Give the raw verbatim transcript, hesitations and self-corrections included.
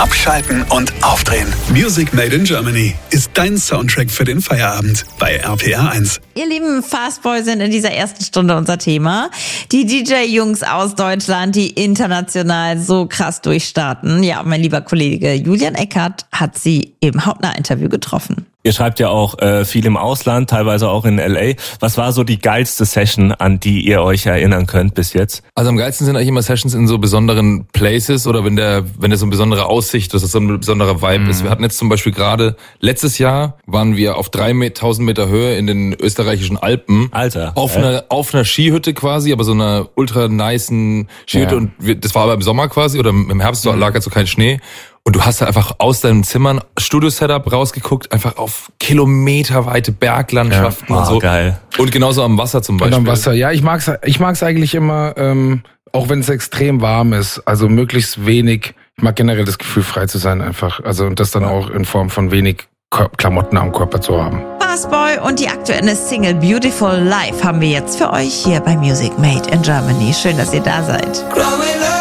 Abschalten und aufdrehen. Music Made in Germany ist dein Soundtrack für den Feierabend bei R P R eins. Ihr lieben Fastboy sind in dieser ersten Stunde unser Thema. Die D J-Jungs aus Deutschland, die international so krass durchstarten. Ja, mein lieber Kollege Julian Eckert hat sie im Hauptnah-Interview getroffen. Ihr schreibt ja auch äh, viel im Ausland, teilweise auch in L A. Was war so die geilste Session, an die ihr euch erinnern könnt bis jetzt? Also am geilsten sind eigentlich immer Sessions in so besonderen Places oder wenn der, wenn der so eine besondere Aussicht, dass es so ein besonderer Vibe mhm. ist. Wir hatten jetzt zum Beispiel gerade, letztes Jahr waren wir auf dreitausend Meter Höhe in den österreichischen Alpen. Alter. Auf äh? einer, auf einer Skihütte quasi, aber so einer ultra nicen Skihütte. Ja. Und wir, das war aber im Sommer quasi oder im Herbst mhm. lag halt so kein Schnee. Und du hast halt einfach aus deinem Zimmern Studio-Setup rausgeguckt, einfach auf kilometerweite Berglandschaften ja. und so. Oh, geil. Und genauso am Wasser zum Beispiel. Und am Wasser, ja, ich mag's, ich mag's eigentlich immer, ähm, auch wenn es extrem warm ist, also möglichst wenig. Ich mag generell das Gefühl, frei zu sein einfach. Also und das dann auch in Form von wenig Klamotten am Körper zu haben. Fastboy und die aktuelle Single Beautiful Life haben wir jetzt für euch hier bei Music Made in Germany. Schön, dass ihr da seid.